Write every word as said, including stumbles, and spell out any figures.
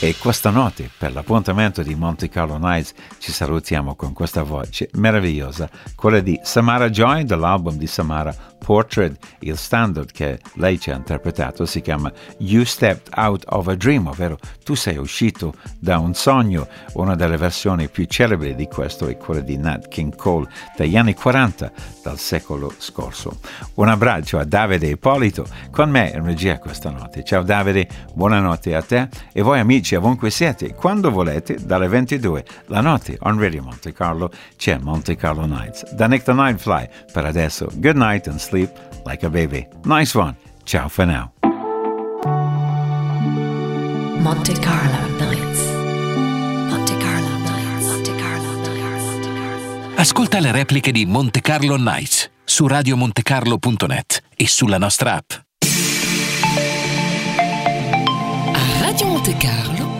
E questa notte, per l'appuntamento di Monte Carlo Nights, ci salutiamo con questa voce meravigliosa, quella di Samara Joy, dell'album di Samara Portrait. Il standard che lei ci ha interpretato si chiama You Stepped Out of a Dream, ovvero tu sei uscito da un sogno. Una delle versioni più celebri di questo è quella di Nat King Cole degli anni quaranta del secolo scorso. Un abbraccio a Davide Ippolito con me in regia questa notte. Ciao Davide, buonanotte a te e voi amici ovunque siete, quando volete, dalle ventidue la notte on Radio Monte Carlo c'è Monte Carlo Nights. Da Nick the Nightfly, per adesso, good night and sleep like a baby. Nice one. Ciao for now. Monte Carlo Nights. Monte Carlo Nights. Monte Carlo Nights. Monte Carlo. Ascolta le repliche di Monte Carlo Nights su radio monte carlo punto net e sulla nostra app. A Radio Monte Carlo